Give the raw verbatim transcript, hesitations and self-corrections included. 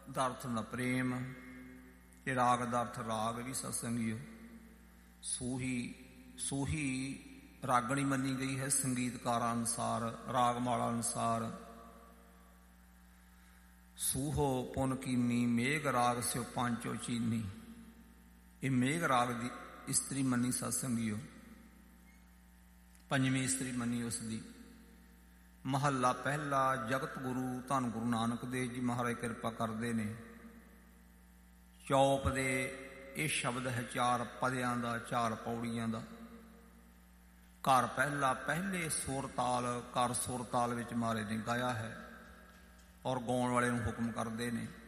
ਦਾ ਅਰਥ ਹੁੰਦਾ ਪ੍ਰੇਮ, ਇਹ ਰਾਗ ਦਾ ਅਰਥ ਰਾਗ ਵੀ ਸਤਸੰਗੀਓ। ਸੂਹੀ ਸੂਹੀ ਰਾਗਣੀ ਮੰਨੀ ਗਈ ਹੈ ਸੰਗੀਤਕਾਰਾਂ ਅਨੁਸਾਰ, ਰਾਗਮਾਲਾ ਅਨੁਸਾਰ। ਸੂਹੋ ਪੁਨ ਕੀਨੀ ਮੇਘ ਰਾਗ ਸਿਓ ਪਾਂਚੋ ਚੀਨੀ, ਇਹ ਮੇਘ ਰਾਗ ਦੀ ਇਸਤਰੀ ਮੰਨੀ ਸਤਸੰਗੀਓ, ਪੰਜਵੀਂ ਇਸਤਰੀ ਮੰਨੀ ਉਸ ਦੀ। ਮਹੱਲਾ ਪਹਿਲਾ। ਜਗਤ ਗੁਰੂ ਧੰਨ ਗੁਰੂ ਨਾਨਕ ਦੇਵ ਜੀ ਮਹਾਰਾਜ ਕਿਰਪਾ ਕਰਦੇ ਨੇ। ਚੌਪ ਦੇ ਇਹ ਸ਼ਬਦ ਹੈ ਚਾਰ ਪਦਿਆਂ ਦਾ, ਚਾਰ ਪੌੜੀਆਂ ਦਾ। ਘਰ ਪਹਿਲਾ, ਪਹਿਲੇ ਸੁਰ ਤਾਲ, ਘਰ ਸੁਰ ਤਾਲ ਵਿੱਚ ਮਹਾਰਾਜ ਨੇ ਗਾਇਆ ਹੈ ਔਰ ਗਾਉਣ ਵਾਲੇ ਨੂੰ ਹੁਕਮ ਕਰਦੇ ਨੇ